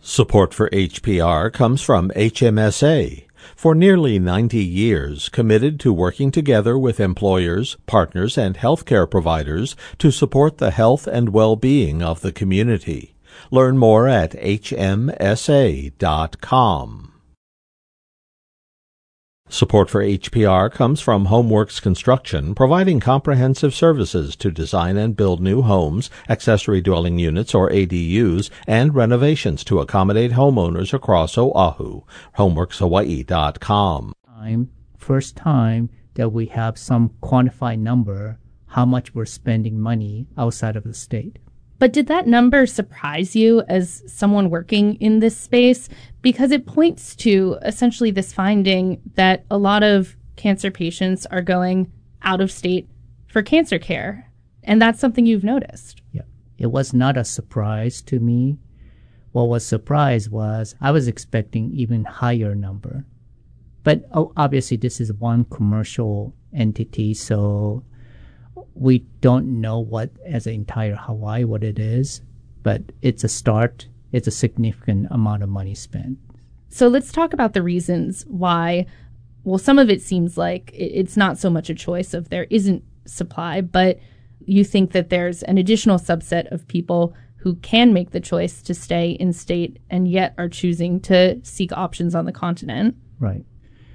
Support for HPR comes from HMSA. For nearly 90 years, committed to working together with employers, partners, and healthcare providers to support the health and well-being of the community. Learn more at hmsa.com. Support for HPR comes from Homeworks Construction, providing comprehensive services to design and build new homes, accessory dwelling units or ADUs, and renovations to accommodate homeowners across Oahu. HomeworksHawaii.com. First time that we have some quantified number how much we're spending money outside of the state. But did that number surprise you as someone working in this space? Because it points to essentially this finding that a lot of cancer patients are going out of state for cancer care. And that's something you've noticed. Yeah, it was not a surprise to me. What was surprise was I was expecting even higher number. But obviously this is one commercial entity, so we don't know what as an entire Hawaii what it is, but it's a start. It's a significant amount of money spent. So let's talk about the reasons why. Well, some of it seems like it's not so much a choice of there isn't supply, but you think that there's an additional subset of people who can make the choice to stay in state and yet are choosing to seek options on the continent. Right.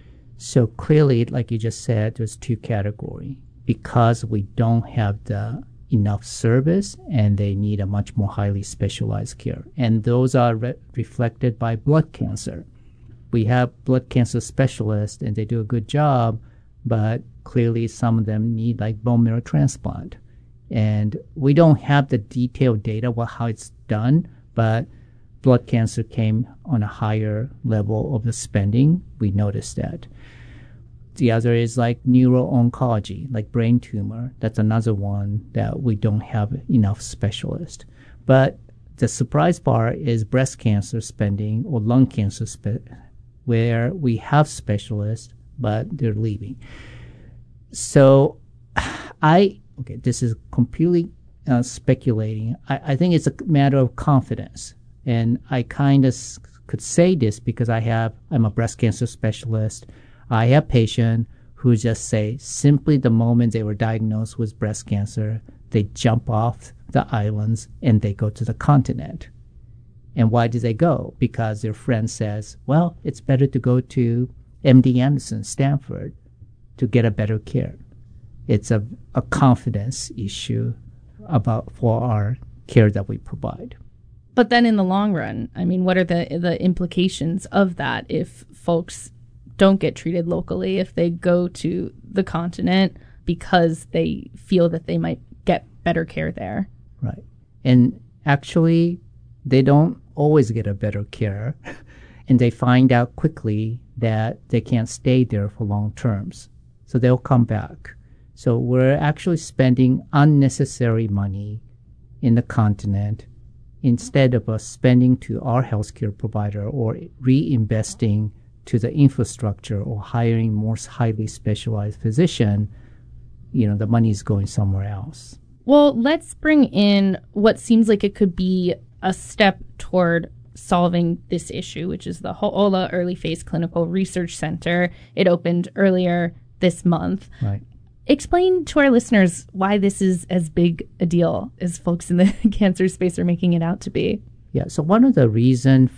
So clearly, like you just said, there's two categories. Because we don't have enough service and they need a much more highly specialized care. And those are reflected by blood cancer. We have blood cancer specialists and they do a good job, but clearly some of them need like bone marrow transplant. And we don't have the detailed data how it's done, but blood cancer came on a higher level of the spending. We noticed that. The other is like neuro-oncology, like brain tumor. That's another one that we don't have enough specialists. But the surprise part is breast cancer spending or lung cancer where we have specialists, but they're leaving. So this is completely speculating. I think it's a matter of confidence. And I kind of could say this because I'm a breast cancer specialist. I have patients who just say simply the moment they were diagnosed with breast cancer, they jump off the islands and they go to the continent. And why do they go? Because their friend says, well, it's better to go to MD Anderson, Stanford, to get a better care. It's a confidence issue for our care that we provide. But then in the long run, I mean, what are the implications of that if folks don't get treated locally, if they go to the continent because they feel that they might get better care there? Right. And actually, they don't always get a better care. And they find out quickly that they can't stay there for long terms. So they'll come back. So we're actually spending unnecessary money in the continent instead of us spending to our healthcare provider or reinvesting to the infrastructure or hiring more highly specialized physician. The money is going somewhere else. Well, let's bring in what seems like it could be a step toward solving this issue, which is the Ho'ola Early Phase Clinical Research Center. It opened earlier this month. Right. Explain to our listeners why this is as big a deal as folks in the cancer space are making it out to be. Yeah, so one of the reasons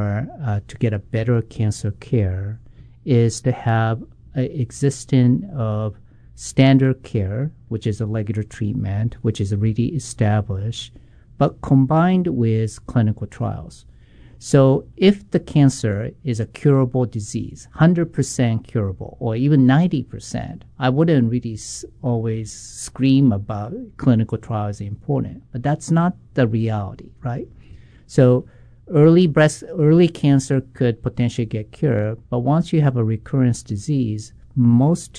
to get a better cancer care is to have an existence of standard care, which is a regular treatment, which is already established, but combined with clinical trials. So if the cancer is a curable disease, 100% curable, or even 90%, I wouldn't really always scream about clinical trials is important, but that's not the reality, right? So early cancer could potentially get cured, but once you have a recurrence disease, most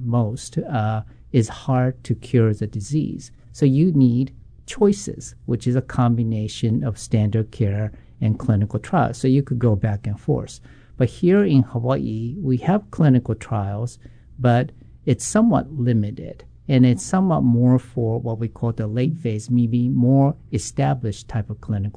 is hard to cure the disease. So you need choices, which is a combination of standard care and clinical trials. So you could go back and forth. But here in Hawaii, we have clinical trials, but it's somewhat limited. And it's somewhat more for what we call the late phase, maybe more established type of clinical